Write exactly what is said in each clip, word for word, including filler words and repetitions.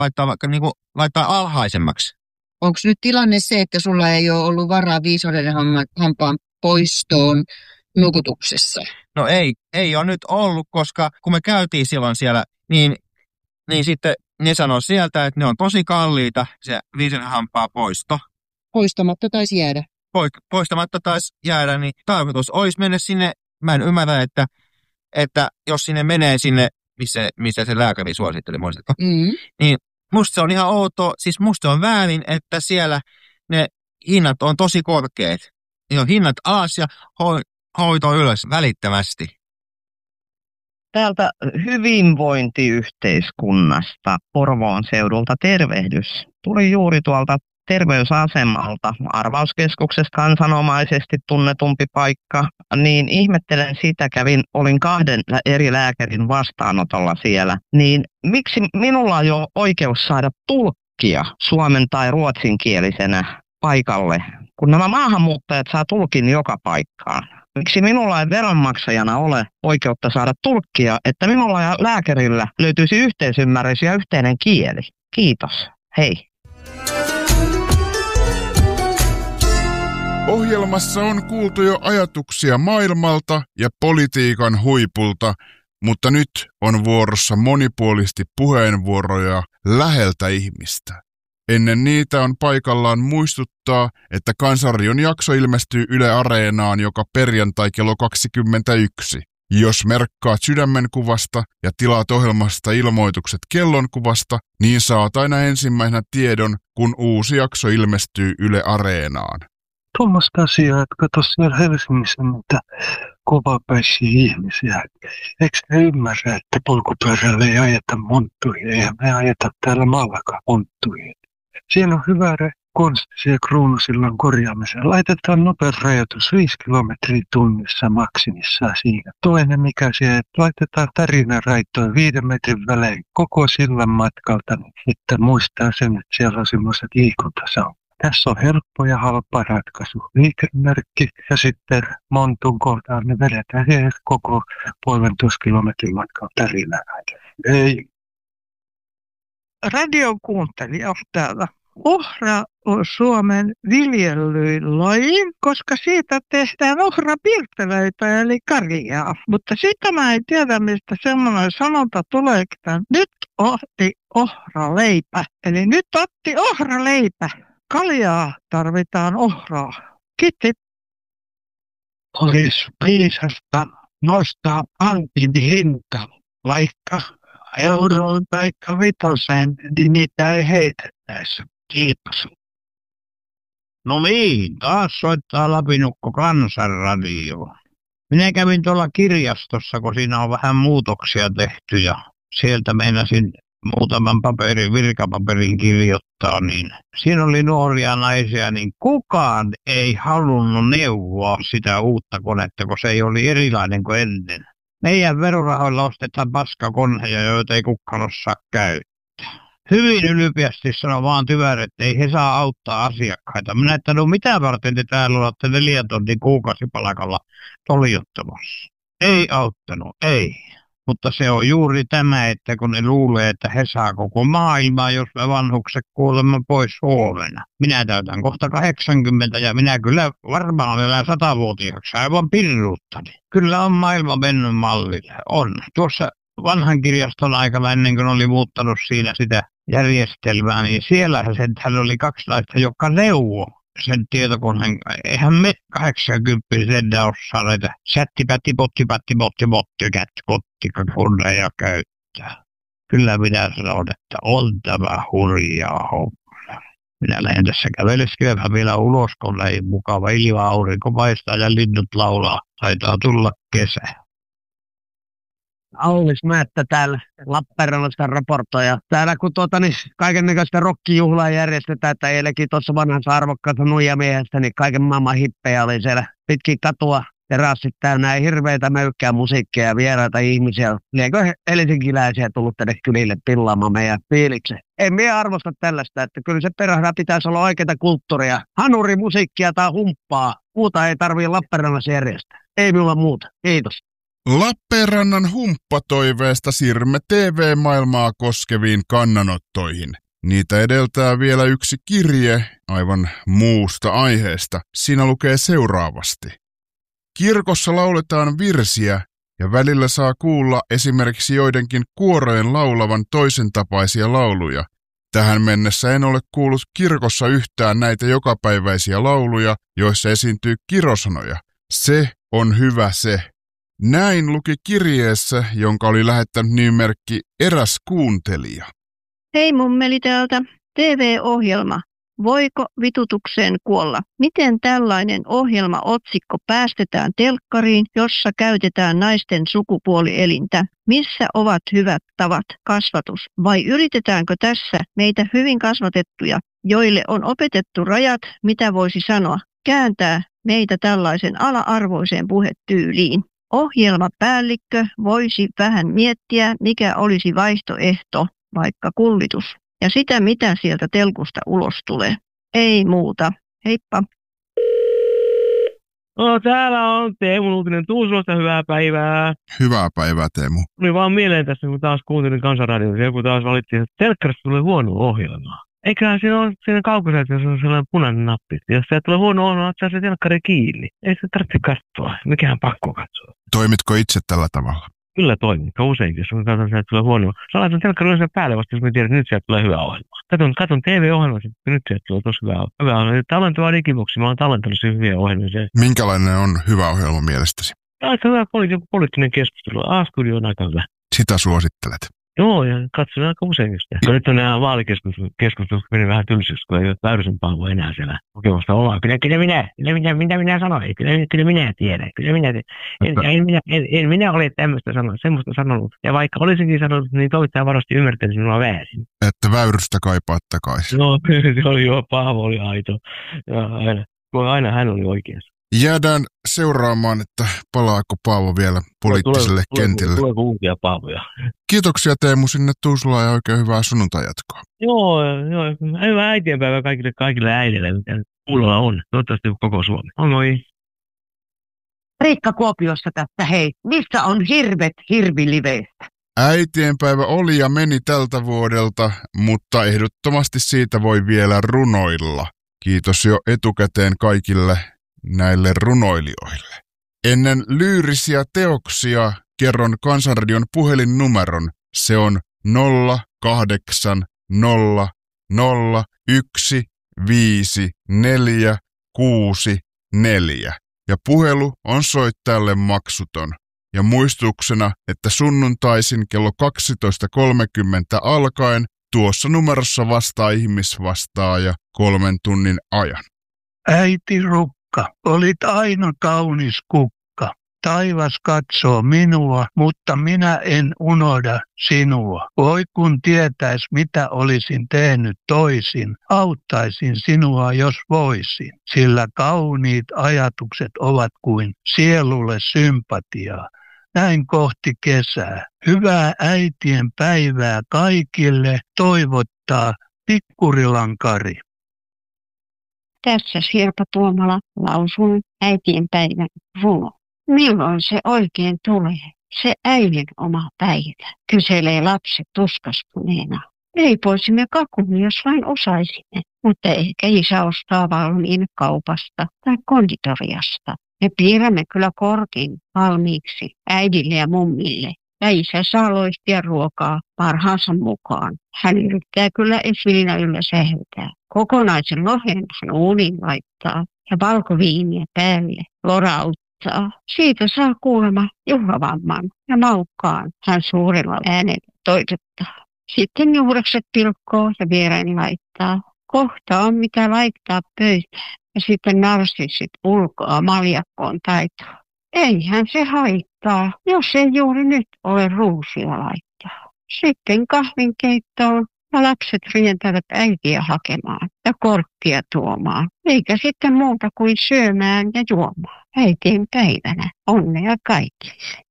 laittaa vaikka niin kuin, laittaa alhaisemmaksi. Onko nyt tilanne se, että sulla ei ole ollut varaa viisauden hampaan poistoon nukutuksessa? No ei, ei ole nyt ollut, koska kun me käytiin silloin siellä, niin, niin sitten ne sanoi sieltä, että ne on tosi kalliita, se viisauden hampaan poisto. Poistamatta taisi jäädä. Poistamatta taisi jäädä, niin tarkoitus olisi mennä sinne. Mä en ymmärrä, että, että jos sinne menee sinne, missä, missä se lääkäri suositteli, muistatko? Mm. Niin musta se on ihan outoa, siis musta on väärin, että siellä ne hinnat on tosi korkeat. Niin on hinnat alas ja ho- hoito ylös välittömästi. Täältä hyvinvointiyhteiskunnasta Porvoon seudulta tervehdys. Tuli juuri tuolta terveysasemalta, arvauskeskuksessa kansanomaisesti tunnetumpi paikka, niin ihmettelen sitä, kävin, olin kahden eri lääkärin vastaanotolla siellä, niin miksi minulla on jo oikeus saada tulkkia suomen tai ruotsinkielisenä paikalle, kun nämä maahanmuuttajat saa tulkin joka paikkaan? Miksi minulla ei veronmaksajana ole oikeutta saada tulkkia, että minulla ja lääkärillä löytyisi yhteisymmärrys ja yhteinen kieli? Kiitos. Hei. Ohjelmassa on kuultu jo ajatuksia maailmalta ja politiikan huipulta, mutta nyt on vuorossa monipuolisesti puheenvuoroja läheltä ihmistä. Ennen niitä on paikallaan muistuttaa, että Kansanradion jakso ilmestyy Yle Areenaan joka perjantai kello kaksikymmentäyksi. Jos merkkaat sydämenkuvasta ja tilaat ohjelmasta ilmoitukset kellonkuvasta, niin saat aina ensimmäisenä tiedon, kun uusi jakso ilmestyy Yle Areenaan. Tuommoista asiaa, että katso siellä Helsingissä niitä kovapäisiä ihmisiä. Eikö ne ymmärrä, että polkupyörällä ei ajeta monttuihin, eihän me ajeta täällä maallakaan monttuihin. Siinä on hyvä konsti siellä kruunusillan korjaamiseen. Laitetaan nopeusrajoitus viisi kilometriä tunnissa maksimissaan siinä. Toinen mikä siellä, että laitetaan tarinaraitoja viiden metrin välein koko sillan matkalta, niin sitten muistaa sen, että siellä on semmoiset liikuntasaumat. Tässä on helppo ja halpa ratkaisu. Liikennemerkki ja sitten montun kohtaan ne vedetään siihen koko puolentoista kilometrin matkan tarinaraitoja. Ei. Radion kuuntelija täällä. Ohra on Suomen viljellyin laji, koska siitä tehdään ohrapirtelöitä eli karjaa. Mutta sitä mä en tiedä, mistä semmoinen sanonta tulee, että nyt otti ohraleipä. Eli nyt otti ohraleipä. Kaljaa tarvitaan ohraa. Kiitos. Olisi viisasta nostaa pankin hinta, vaikka euroon tai vitoseen, niin niitä ei heitettäisi. Kiitos. No niin, taas soittaa Lapinukko Kansanradio. Minä kävin tuolla kirjastossa, kun siinä on vähän muutoksia tehty ja sieltä meinasin muutaman paperin, virkapaperin kirjoittaa, niin siinä oli nuoria naisia, niin kukaan ei halunnut neuvoa sitä uutta konetta, kun se ei oli erilainen kuin ennen. Meidän verorahoilla ostetaan paskakoneja, joita ei kukaan osaa käyttää. Hyvin ylpeästi sanoi vaan tyvärä, että ei he saa auttaa asiakkaita. Minä että no mitä varten te täällä olette neljä tonnin kuukausipalkalla toljottamassa. Ei auttanut, ei. Mutta se on juuri tämä, että kun ne luulee, että he saa koko maailmaa, jos me vanhukset kuolemme pois huomenna. Minä täytän kohta kahdeksankymmentä ja minä kyllä varmaan elän satavuotiaaksi aivan pirruuttani. Kyllä on maailma mennyt mallille. On. Tuossa vanhan kirjaston aikana ennen kuin oli muuttanut siinä sitä järjestelmää, niin siellä hän oli kaksi naista, jotka neuvoi sen tietokoneen. Eihän me kahdeksankymmentä osaa näitä sättipätti, pottipätti, motti, motti, kätti, kotti, koneja käyttää. Kyllä minä sanon, että on tämä hurjaa homma. Minä lähden tässä käveleskemään vielä ulos, kun ei mukava ilma, aurinko paistaa ja linnut laulaa. Taitaa tulla kesä. Aulis Määttä täällä Lappeenrannasta raportoja. Täällä kun tuota, niin kaikennäköistä rokkijuhlaa järjestetään, että eilenkin tuossa vanhassa arvokkaassa nuijamiehestä, niin kaiken maailman hippejä oli siellä pitkin katua. Terassit täynnä hirveitä möykkää musiikkia ja vieraita ihmisiä. Liekö helsinkiläisiä tullut tänne kylille pillaamaan meidän fiiliksen? En minä arvosta tällaista, että kyllä se perhana pitäisi olla oikeita kulttuuria. Hanurimusiikkia tai humppaa. Muuta ei tarvitse Lappeenrannassa järjestää. Ei minulla muuta. Kiitos. Lappeenrannan humppatoiveesta siirrymme T V-maailmaa koskeviin kannanottoihin. Niitä edeltää vielä yksi kirje aivan muusta aiheesta. Siinä lukee seuraavasti. Kirkossa lauletaan virsiä ja välillä saa kuulla esimerkiksi joidenkin kuorojen laulavan toisen tapaisia lauluja. Tähän mennessä en ole kuullut kirkossa yhtään näitä jokapäiväisiä lauluja, joissa esiintyy kirosanoja. Se on hyvä se. Näin luki kirjeessä, jonka oli lähettänyt nimimerkki Eräs kuuntelija. Hei mummeli täältä. T V-ohjelma. Voiko vitutukseen kuolla? Miten tällainen ohjelmaotsikko päästetään telkkariin, jossa käytetään naisten sukupuolielintä? Missä ovat hyvät tavat, kasvatus? Vai yritetäänkö tässä meitä hyvin kasvatettuja, joille on opetettu rajat, mitä voisi sanoa, kääntää meitä tällaisen ala-arvoiseen puhetyyliin? Ohjelmapäällikkö voisi vähän miettiä, mikä olisi vaihtoehto, vaikka kullitus. Ja sitä, mitä sieltä telkusta ulos tulee. Ei muuta. Heippa. No, täällä on Teemun uutinen Tuusulasta. Hyvää päivää. Hyvää päivää, Teemu. Tuli vaan mieleen tässä, kun taas kuuntelin Kansanradiota. Joku taas valitti, että telkkarista tulee huono ohjelmaa. Eiköhän siinä ole siinä kaukosäteessä, jos on sellainen punainen nappi. Jos se tulee huono ohjelma, ottaa se telkkari kiinni. Ei se tarvitse katsoa. Mikähän pakko katsoa. Toimitko itse tällä tavalla? Kyllä toimii. Useinkin, jos katson, että tulee huono. Sä laitan telkkari yleensä päälle vasta, jos mä tiedän, että nyt sieltä tulee hyvä ohjelma. Katon, katon T V-ohjelmaa, että nyt sieltä tulee tosi hyvä ohjelma. Talentavaa digiboksi, mä oon talentanut siihen hyviä ohjelmia. Minkälainen on hyvä ohjelma mielestäsi? Aika hyvä poli- poliittinen keskustelu. A-studio on aika hyvä. Sitä suosittelet. Joo, ja katson aika usein sitä. Ja nyt on nämä vaalikeskustelut meni vähän tylsiksi, kun ei ole Väyrysen Paavo enää siellä kokemasta ollaan. Kyllä, kyllä minä, kyllä minä, mitä minä sanoin, kyllä, kyllä minä tiedän, kyllä minä tiedän. En, en, minä, en, en minä ole tämmöistä sanonut, semmoista sanonut. Ja vaikka olisinkin sanonut, niin toimittaja varmasti ymmärtäisi minua väärin. Että Väyrystä kaipaat takaisin. No, se oli jo, Paavo oli aito. Ja aina, aina hän oli oikeassa. Jäädään seuraamaan, että palaako Paavo vielä poliittiselle tule, kentille. Tuleeko uusia Paavoja? Kiitoksia Teemu sinne Tuusulaan ja oikein hyvää sunnuntajatkoa. Joo, joo, hyvää äitienpäivää kaikille, kaikille äidille, mitä kuulolla on. Toivottavasti koko Suomi. On moi. Riikka Kuopiosta tästä, hei. Missä on hirvet hirviliveistä? Äitienpäivä oli ja meni tältä vuodelta, mutta ehdottomasti siitä voi vielä runoilla. Kiitos jo etukäteen kaikille näille runoilijoille. Ennen lyyrisiä teoksia kerron Kansanradion puhelinnumeron. Se on nolla kahdeksan nolla nolla yksi viisi neljä kuusi neljä. Ja puhelu on soittajalle maksuton. Ja muistuksena, että sunnuntaisin kello kaksitoista kolmekymmentä alkaen tuossa numerossa vastaa ihmisvastaaja kolmen tunnin ajan. Äiti Rukka, olit aina kaunis kukka. Taivas katsoo minua, mutta minä en unohda sinua. Voi kun tietäis, mitä olisin tehnyt toisin, auttaisin sinua, jos voisin. Sillä kauniit ajatukset ovat kuin sielulle sympatiaa. Näin kohti kesää. Hyvää äitien päivää kaikille, toivottaa Tikkurilan Kari. Tässä Sirpa Tuomala lausun äitien päivän runo. Milloin se oikein tulee? Se äidin oma päivä, kyselee lapset tuskastuneena. Leipoisimme kakun, jos vain osaisimme, mutta ehkä isä ostaa valmiin kaupasta tai konditoriasta. Me piirrämme kyllä korkin valmiiksi äidille ja mummille. Ja isä saa loistia ruokaa parhaansa mukaan. Hän yrittää kyllä esvilinä yllä sähyltää. Kokonaisen lohen hän uuniin laittaa ja valkoviiniä päälle lorauttaa. Siitä saa kuulemma juhlavamman ja maukkaan hän suurella äänellä toitottaa. Sitten juurekset pilkkoo ja viereen laittaa. Kohta on mitä laittaa pöytään. Ja sitten narsissit ulkoa maljakkoon taitoa. Eihän se haittaa, jos ei juuri nyt ole ruusia laittaa. Sitten kahvinkeittoon ja lapset rientävät äitiä hakemaan ja korkkia tuomaan. Eikä sitten muuta kuin syömään ja juomaan. Äitien päivänä onnea kaikille.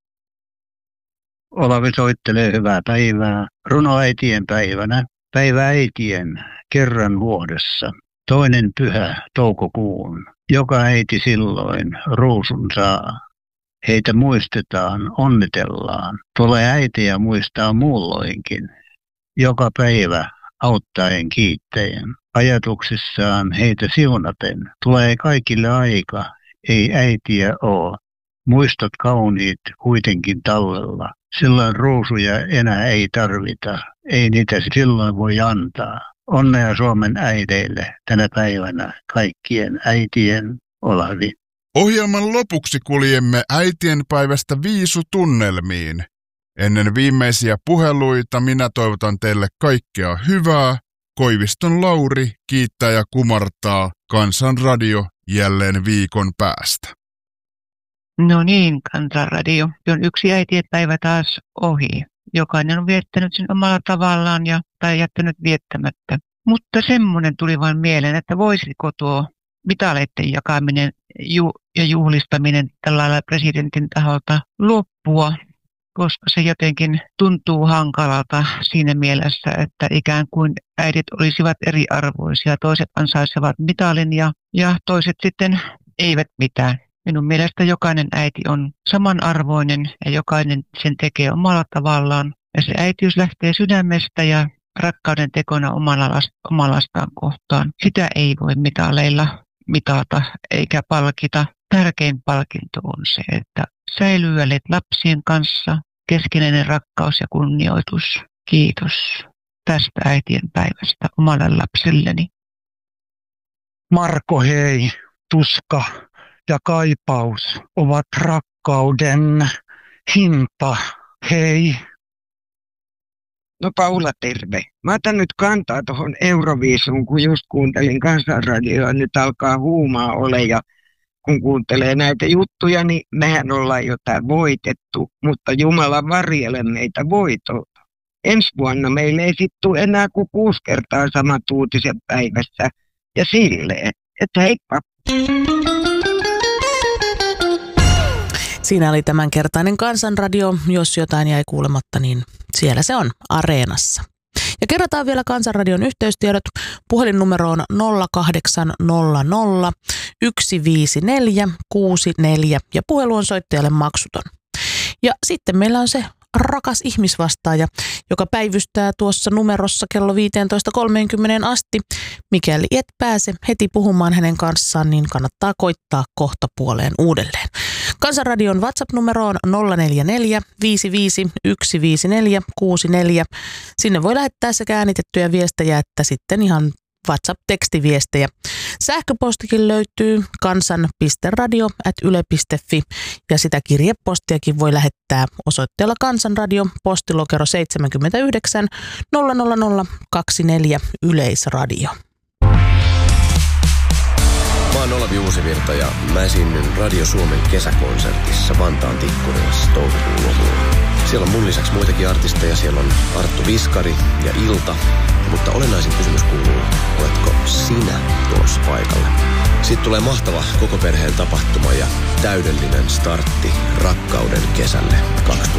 Olavi soittelee hyvää päivää. Runoäitien päivänä. Päivä äitien kerran vuodessa. Toinen pyhä toukokuun. Joka äiti silloin ruusun saa. Heitä muistetaan, onnitellaan. Tulee äitiä muistaa muulloinkin. Joka päivä auttaen kiittäen. Ajatuksissaan heitä siunaten. Tulee kaikille aika, ei äitiä oo. Muistot kauniit kuitenkin tallella. Silloin ruusuja enää ei tarvita. Ei niitä silloin voi antaa. Onnea Suomen äideille tänä päivänä kaikkien äitien olavi. Ohjelman lopuksi kuljemme äitienpäivästä viisutunnelmiin. Ennen viimeisiä puheluita minä toivotan teille kaikkea hyvää. Koiviston Lauri kiittää ja kumartaa. Kansanradio jälleen viikon päästä. No niin, Kansanradio. On yksi äitienpäivä taas ohi. Jokainen on viettänyt sen omalla tavallaan ja, tai jättänyt viettämättä. Mutta semmoinen tuli vain mieleen, että voisiko tuo mitaleiden jakaminen ju- ja juhlistaminen tällä presidentin taholta loppua, koska se jotenkin tuntuu hankalalta siinä mielessä, että ikään kuin äidit olisivat eriarvoisia. Toiset ansaitsevat mitalin ja, ja toiset sitten eivät mitään. Minun mielestä jokainen äiti on samanarvoinen ja jokainen sen tekee omalla tavallaan. Ja se äitiys lähtee sydämestä ja rakkauden tekona omalla, omalla lastaan kohtaan. Sitä ei voi mitaleilla mitata eikä palkita. Tärkein palkinto on se, että säilyelet lapsien kanssa, keskinäinen rakkaus ja kunnioitus. Kiitos tästä äitien päivästä omalle lapselleni. Marko, hei, tuska ja kaipaus ovat rakkauden hinta. Hei. No Paula, terve. Mä otan nyt kantaa tuohon Euroviisuun, kun just kuuntelin Kansanradioa. Nyt alkaa huumaa ole ja kun kuuntelee näitä juttuja, niin mehän ollaan jotain voitettu, mutta Jumala varjele meitä voitolta. Ensi vuonna meille ei sit tule enää kuin kuusi kertaa samat uutiset päivässä ja silleen, että heippa. Siinä oli tämänkertainen Kansanradio. Jos jotain jäi kuulematta, niin siellä se on Areenassa. Ja kerrotaan vielä Kansanradion yhteystiedot. Puhelinnumero on nolla kahdeksan nolla nolla yksi viisi neljä kuusi neljä ja puhelu on soittajalle maksuton. Ja sitten meillä on se rakas ihmisvastaaja, joka päivystää tuossa numerossa kello viisitoista kolmekymmentä asti. Mikäli et pääse heti puhumaan hänen kanssaan, niin kannattaa koittaa kohta puoleen uudelleen. Kansanradion WhatsApp-numero on nolla neljä neljä viisi viisi yksi viisi neljä kuusi neljä. Sinne voi lähettää sekä äänitettyjä viestejä että sitten ihan WhatsApp-tekstiviestejä. Sähköpostikin löytyy kansan piste radio ät yle piste fi ja sitä kirjepostiakin voi lähettää osoitteella Kansanradio, postilokero seitsemänkymmentäyhdeksän nolla nolla nolla kaksikymmentäneljä Yleisradio. Mä oon Olavi Uusivirta ja mä esiinnyn Radio Suomen kesäkonsertissa Vantaan Tikkurilassa toukokuun lopulla. Siellä on mun lisäksi muitakin artisteja, siellä on Arttu Viskari ja Ilta, mutta olennaisin kysymys kuuluu, oletko sinä tulossa paikalle? Siitä tulee mahtava koko perheen tapahtuma ja täydellinen startti rakkauden kesälle kaksituhattakuusitoista.